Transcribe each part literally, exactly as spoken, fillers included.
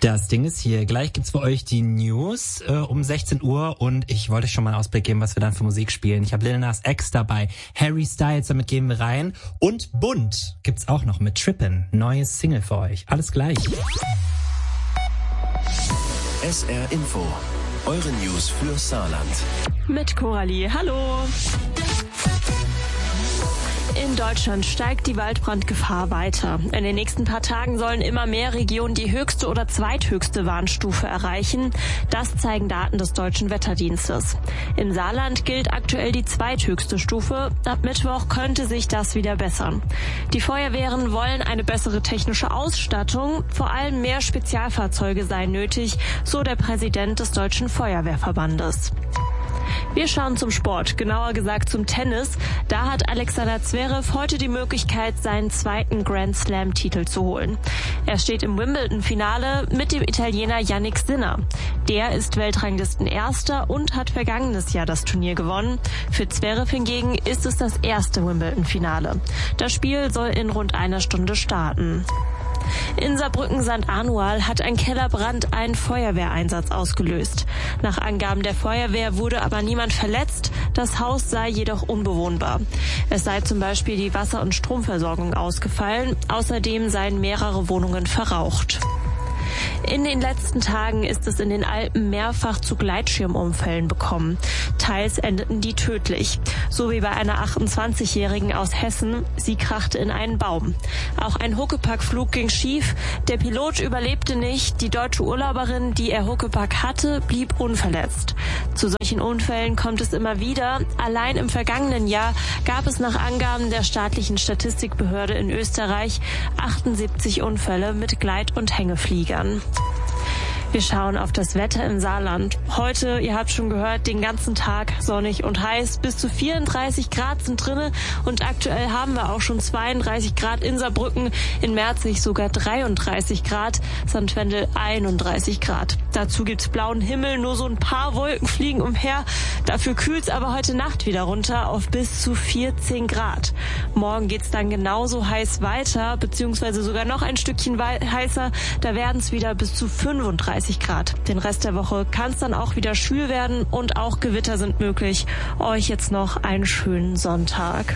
Das Ding ist hier, gleich gibt's für euch die News äh, um sechzehn Uhr und ich wollte euch schon mal einen Ausblick geben, was wir dann für Musik spielen. Ich habe Lil Nas X dabei, Harry Styles, damit gehen wir rein und Bunt gibt's auch noch mit Trippin', neues Single für euch. Alles gleich. S R Info, eure News für Saarland. Mit Coralie, hallo. In Deutschland steigt die Waldbrandgefahr weiter. In den nächsten paar Tagen sollen immer mehr Regionen die höchste oder zweithöchste Warnstufe erreichen. Das zeigen Daten des Deutschen Wetterdienstes. Im Saarland gilt aktuell die zweithöchste Stufe. Ab Mittwoch könnte sich das wieder bessern. Die Feuerwehren wollen eine bessere technische Ausstattung. Vor allem mehr Spezialfahrzeuge seien nötig, so der Präsident des Deutschen Feuerwehrverbandes. Wir schauen zum Sport, genauer gesagt zum Tennis. Da hat Alexander Zverev heute die Möglichkeit, seinen zweiten Grand Slam-Titel zu holen. Er steht im Wimbledon-Finale mit dem Italiener Jannik Sinner. Der ist Weltranglistenerster und hat vergangenes Jahr das Turnier gewonnen. Für Zverev hingegen ist es das erste Wimbledon-Finale. Das Spiel soll in rund einer Stunde starten. In Saarbrücken-Sankt Anual hat ein Kellerbrand einen Feuerwehreinsatz ausgelöst. Nach Angaben der Feuerwehr wurde aber niemand verletzt, das Haus sei jedoch unbewohnbar. Es sei zum Beispiel die Wasser- und Stromversorgung ausgefallen, außerdem seien mehrere Wohnungen verraucht. In den letzten Tagen ist es in den Alpen mehrfach zu Gleitschirmunfällen gekommen. Teils endeten die tödlich. So wie bei einer achtundzwanzigjährigen aus Hessen. Sie krachte in einen Baum. Auch ein Huckepack-Flug ging schief. Der Pilot überlebte nicht. Die deutsche Urlauberin, die er Huckepack hatte, blieb unverletzt. Zu solchen Unfällen kommt es immer wieder. Allein im vergangenen Jahr gab es nach Angaben der staatlichen Statistikbehörde in Österreich achtundsiebzig Unfälle mit Gleit- und Hängefliegern. Wir schauen auf das Wetter im Saarland. Heute, ihr habt schon gehört, den ganzen Tag sonnig und heiß. Bis zu vierunddreißig Grad sind drinne und aktuell haben wir auch schon zweiunddreißig Grad in Saarbrücken, in Merzig sogar dreiunddreißig Grad, Sankt Wendel einunddreißig Grad. Dazu gibt's blauen Himmel, nur so ein paar Wolken fliegen umher. Dafür kühlt's aber heute Nacht wieder runter auf bis zu vierzehn Grad. Morgen geht's dann genauso heiß weiter, beziehungsweise sogar noch ein Stückchen heißer. Da werden's wieder bis zu fünfunddreißig Grad. Den Rest der Woche kann es dann auch wieder schwül werden und auch Gewitter sind möglich. Euch jetzt noch einen schönen Sonntag.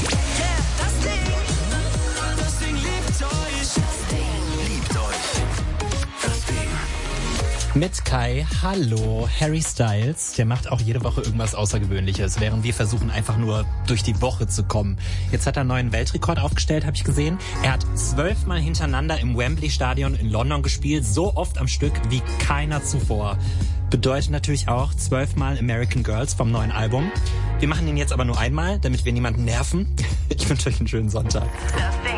Mit Kai, hallo, Harry Styles, der macht auch jede Woche irgendwas Außergewöhnliches, während wir versuchen einfach nur durch die Woche zu kommen. Jetzt hat er einen neuen Weltrekord aufgestellt, habe ich gesehen. Er hat zwölfmal hintereinander im Wembley Stadion in London gespielt, so oft am Stück wie keiner zuvor. Bedeutet natürlich auch zwölfmal American Girls vom neuen Album. Wir machen ihn jetzt aber nur einmal, damit wir niemanden nerven. Ich wünsche euch einen schönen Sonntag.